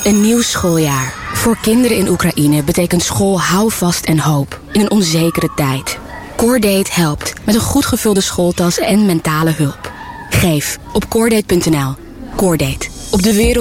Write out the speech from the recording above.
Een nieuw schooljaar. Voor kinderen in Oekraïne betekent school houvast en hoop in een onzekere tijd. Coordate helpt met een goed gevulde schooltas en mentale hulp. Geef op coordate.nl. Coordate. Op de wereld